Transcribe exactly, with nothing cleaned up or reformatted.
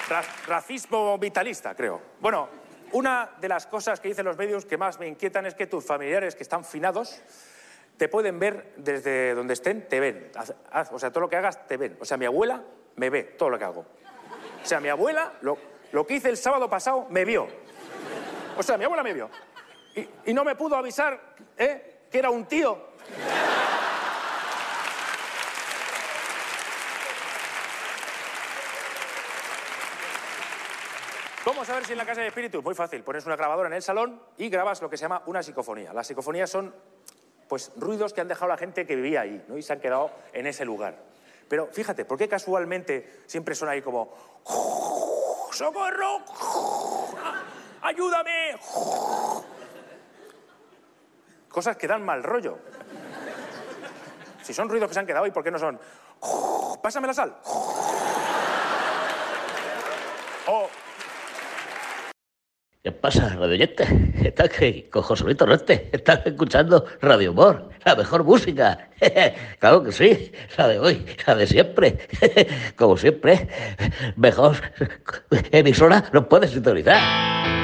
Ra racismo vitalista, creo. Bueno, una de las cosas que dicen los medios que más me inquietan es que tus familiares que están finados te pueden ver desde donde estén, te ven. Haz, haz, o sea, todo lo que hagas, te ven. O sea, mi abuela me ve todo lo que hago. O sea, mi abuela, lo, lo que hice el sábado pasado, me vio. O sea, mi abuela me vio. Y, y no me pudo avisar, ¿eh?, que era un tío. ¿Cómo saber si en la casa hay espíritu? Muy fácil. Pones una grabadora en el salón y grabas lo que se llama una psicofonía. Las psicofonías son, pues, ruidos que han dejado la gente que vivía ahí, ¿no? Y se han quedado en ese lugar. Pero fíjate, ¿por qué casualmente siempre son ahí como... ¡Socorro! ¡Ayúdame! Cosas que dan mal rollo. Si son ruidos que se han quedado, ¿y por qué no son? ¡Pásame la sal! O... ¿Qué pasa, radioyente? Estás aquí con José Luis Torrente. Estás escuchando Radio Humor, la mejor música. Claro que sí, la de hoy, la de siempre. Como siempre, mejor emisora nos puedes sintonizar.